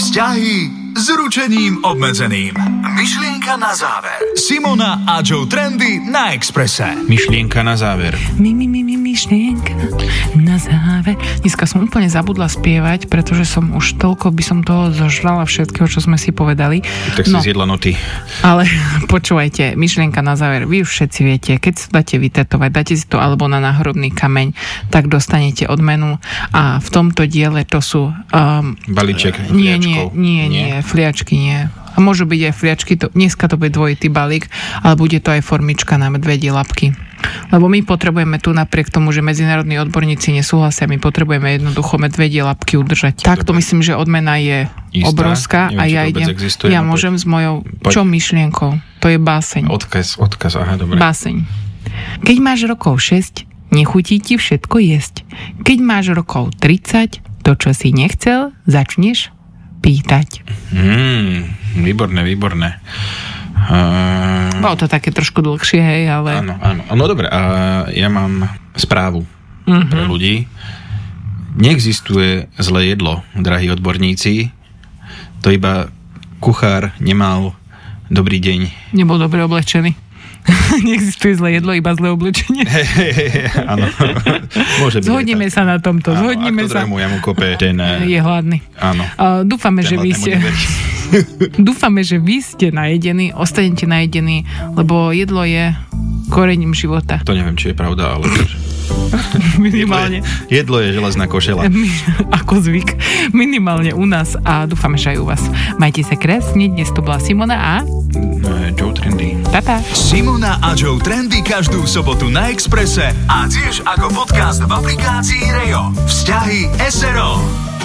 Vzťahy s ručením obmedzeným. Myšlienka na záver. Simona a Joe Trendy na Expresse. Myšlienka na záver. Myšlienka na záver. Dneska som úplne zabudla spievať, pretože som už toľko by som toho zožrala všetkého, čo sme si povedali. Tak si zjedla noty. Ale počúvajte, myšlienka na záver. Vy už všetci viete, keď sa dáte vytetovať, dáte si to alebo na náhrobný kameň, tak dostanete odmenu. A v tomto diele to sú... balíček fliačkov. Nie, fliačky nie. A môžu byť aj fliačky, dneska to bude dvojitý balík, ale bude to aj formička na medvedie labky. Lebo my potrebujeme tu, napriek tomu, že medzinárodní odborníci nesúhlasia, my potrebujeme jednoducho medvedie labky udržať. Takto myslím, že odmena je istá, obrovská. Neviem, a ja idem, ja môžem s mojou, čo myšlienkou? To je báseň. Odkaz, aha, dobre. Báseň. Keď máš rokov 6, nechutí ti všetko jesť. Keď máš rokov 30, to, čo si nechcel, začneš pýtať. Výborné. Bolo to také trošku dlhšie, hej, ale... Áno. No dobre, ja mám správu pre ľudí. Neexistuje zlé jedlo, drahí odborníci. To iba kuchár nemal dobrý deň. Nebol dobre oblečený. Neexistuje zlé jedlo, iba zlé oblečenie. Áno. Zhodníme sa na tomto. Áno, ak to druhému jamu kope, ten... Je hladný. Áno. Dúfame, že vy ste... Dúfame, že vy ste najedení, ostanete najedení, lebo jedlo je korením života. To neviem, či je pravda, ale... Minimálne. Jedlo je železná košela. Ako zvyk. Minimálne u nás a dúfame, že aj u vás. Majte sa krásne, dnes to bola Simona a... Joe Trendy. Tata. Simona a Joe Trendy každú sobotu na Expresse a tiež ako podcast v aplikácii Rejo. Vzťahy SRO.